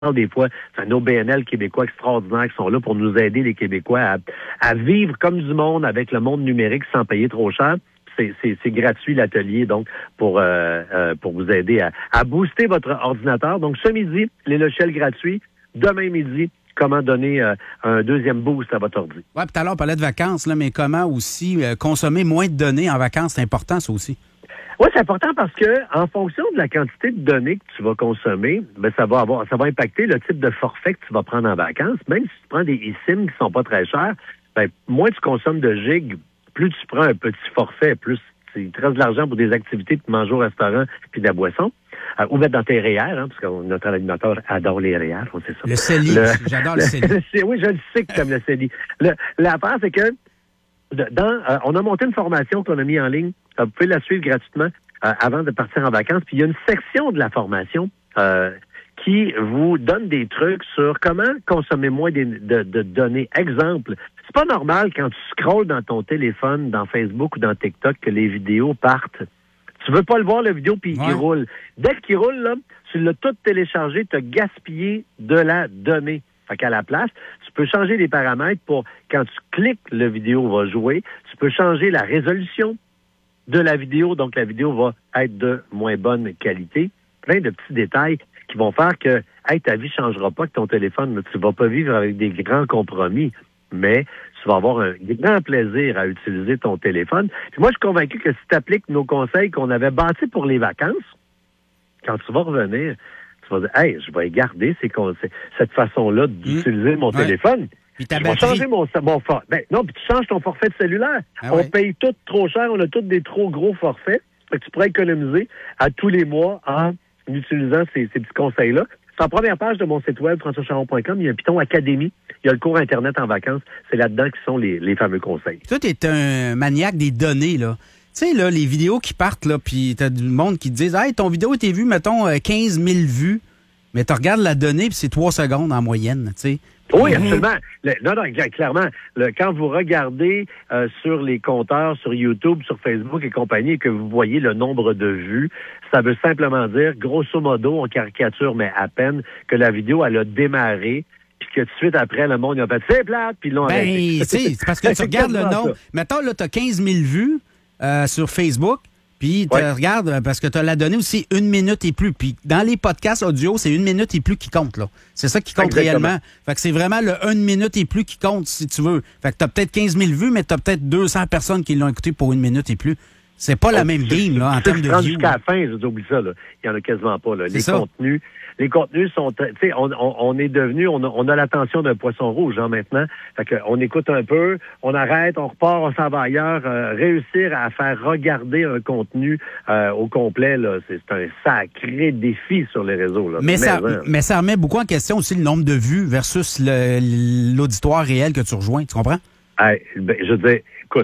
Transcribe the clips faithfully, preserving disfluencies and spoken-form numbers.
des fois, c'est nos B N L québécois extraordinaires qui sont là pour nous aider, les Québécois, à, à vivre comme du monde avec le monde numérique sans payer trop cher. C'est, c'est, c'est gratuit l'atelier, donc, pour euh, euh, pour vous aider à, à booster votre ordinateur. Donc, ce midi, les logiciels gratuits. Demain midi, comment donner euh, un deuxième boost à votre ordi. Oui, puis tout à l'heure, on parlait de vacances, là, mais comment aussi euh, consommer moins de données en vacances, c'est important, ça aussi. Oui, c'est important parce que en fonction de la quantité de données que tu vas consommer, ben ça va avoir, ça va impacter le type de forfait que tu vas prendre en vacances. Même si tu prends des eSIM qui sont pas très chers, ben moins tu consommes de gigs, plus tu prends un petit forfait, plus il te reste de l'argent pour des activités, de manger au restaurant puis de la boisson. Euh, ou mettre dans tes R E E R, hein, parce que notre animateur adore les R E E R, on sait ça. Le C E L I, le, j'adore le C E L I. Le, oui, je le sais que tu aimes le C E L I. Le, l'affaire, c'est que dans, euh, on a monté une formation qu'on a mis en ligne. Euh, vous pouvez la suivre gratuitement euh, avant de partir en vacances. Puis il y a une section de la formation euh, qui vous donne des trucs sur comment consommer moins des, de, de données. Exemple, c'est pas normal quand tu scrolles dans ton téléphone, dans Facebook ou dans TikTok, que les vidéos partent. Tu veux pas le voir, la vidéo, puis ouais. il roule. Dès qu'il roule, là, tu l'as tout téléchargé, tu as gaspillé de la donnée. Fait qu'à la place, tu peux changer les paramètres pour, quand tu cliques, la vidéo va jouer. Tu peux changer la résolution de la vidéo, donc la vidéo va être de moins bonne qualité. Plein de petits détails qui vont faire que, hey, ta vie changera pas avec ton téléphone. Là, tu vas pas vivre avec des grands compromis, mais tu vas avoir un grand plaisir à utiliser ton téléphone. Puis moi, je suis convaincu que si tu appliques nos conseils qu'on avait bâtis pour les vacances, quand tu vas revenir, tu vas dire, hey, je vais garder ces conseils, cette façon-là d'utiliser mmh. mon ouais. téléphone. Puis ta je vais changer mon, mon forfait. Ben, non, puis tu changes ton forfait de cellulaire. Ah on ouais. paye tout trop cher, on a tous des trop gros forfaits. Fait que tu pourrais économiser à tous les mois en utilisant ces, ces petits conseils-là. Sur la première page de mon site web, françois charon point com, il y a un Python Académie. Il y a le cours Internet en vacances. C'est là-dedans qui sont les, les fameux conseils. Toi, tu es un maniaque des données, là. Tu sais, là, les vidéos qui partent, là, puis t'as du monde qui te dit « Hey, ton vidéo était vue, mettons, quinze mille vues. » Mais tu regardes la donnée, puis c'est trois secondes en moyenne, tu sais. Oui, absolument. Le, non, non, clairement. Le, quand vous regardez euh, sur les compteurs, sur YouTube, sur Facebook et compagnie, et que vous voyez le nombre de vues, ça veut simplement dire, grosso modo, on caricature, mais à peine, que la vidéo, elle a démarré, puis que tout de suite après, le monde, il a fait « C'est plate », puis ils l'ont arrêté. Ben, c'est parce que tu regardes le nombre. Mettons, là, tu as quinze mille vues euh, sur Facebook. Puis, tu ouais. regardes, parce que tu as la donnée aussi une minute et plus. Puis, dans les podcasts audio, c'est une minute et plus qui compte, là. C'est ça qui compte Exactement. réellement. Fait que c'est vraiment le une minute et plus qui compte, si tu veux. Fait que tu as peut-être quinze mille vues, mais tu as peut-être deux cents personnes qui l'ont écouté pour une minute et plus. C'est pas oh, la même game, là, en termes de views. Jusqu'à la fin, j'oublie ça, là. Il y en a quasiment pas, là. C'est les ça. contenus. Les contenus sont, tu sais, on, on, on est devenu, on a, on a l'attention d'un poisson rouge, hein, maintenant. Fait que on écoute un peu, on arrête, on repart, on s'en va ailleurs. Euh, réussir à faire regarder un contenu euh, au complet, là, c'est, c'est un sacré défi sur les réseaux, là. Mais, mais ça, hein. mais ça remet beaucoup en question aussi le nombre de vues versus le, l'auditoire réel que tu rejoins. Tu comprends? Hey, ben, je dis, écoute,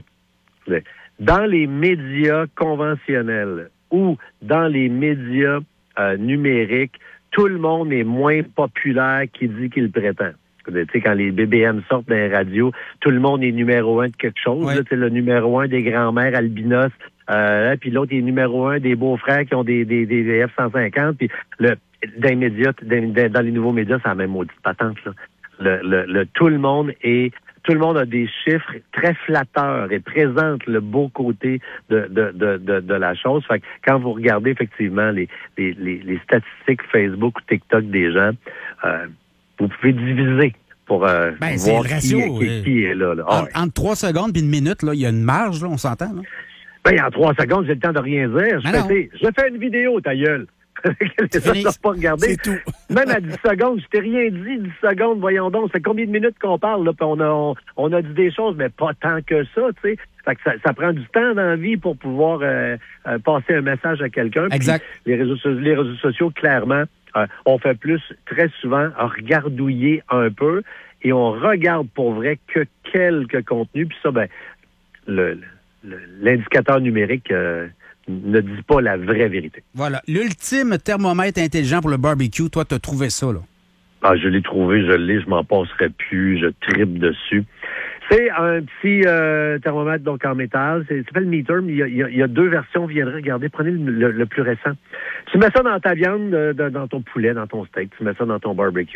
dans les médias conventionnels ou dans les médias euh, numériques, tout le monde est moins populaire qu'il dit qu'il prétend. Tu sais, quand les B B M sortent dans les radios, tout le monde est numéro un de quelque chose. Ouais. Là, tu sais, le numéro un des grands-mères albinos, euh, puis l'autre est numéro un des beaux-frères qui ont des, des, des F cent cinquante. Puis le, dans les médias, dans, dans les nouveaux médias, c'est la même maudite patente, là. Le, le, le, tout le monde est... Tout le monde a des chiffres très flatteurs et présente le beau côté de, de, de, de, de la chose. Fait que quand vous regardez effectivement les, les, les, les statistiques Facebook ou TikTok des gens, euh, vous pouvez diviser pour euh, ben, voir c'est le ratio, qui, qui, qui est là. là. En, ouais. Entre trois secondes et une minute, là, il y a une marge, là, on s'entend. Là. Ben, en trois secondes, j'ai le temps de rien dire. Je, fais, je fais une vidéo, ta gueule. C'est ça, ça pas regarder. C'est tout. Même à dix secondes, je t'ai rien dit, dix secondes, voyons donc. C'est combien de minutes qu'on parle, là, puis on a, on, on a dit des choses, mais pas tant que ça, tu sais. Fait que ça, ça prend du temps dans la vie pour pouvoir euh, euh, passer un message à quelqu'un. Exact. Puis les réseaux, les réseaux sociaux, clairement, euh, on fait plus, très souvent, à regardouiller un peu, et on regarde pour vrai que quelques contenus, puis ça, ben, le, le, l'indicateur numérique... Euh, ne dit pas la vraie vérité. Voilà. L'ultime thermomètre intelligent pour le barbecue, toi, t'as trouvé ça, là? Ah, je l'ai trouvé, je l'ai, je m'en passerai plus, je tripe dessus. C'est un petit euh, thermomètre donc en métal. C'est, ça s'appelle Meter, mais il y, a, il, y a, il y a deux versions. Vous viendrez regarder. Prenez le, le, le plus récent. Tu mets ça dans ta viande, de, dans ton poulet, dans ton steak. Tu mets ça dans ton barbecue.